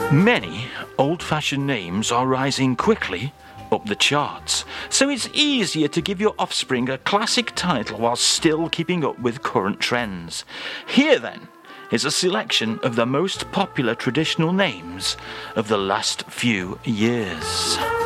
Many old-fashioned names are rising quickly up the charts, so it's easier to give your offspring a classic title while still keeping up with current trends. Here then is a selection of the most popular traditional names of the last few years.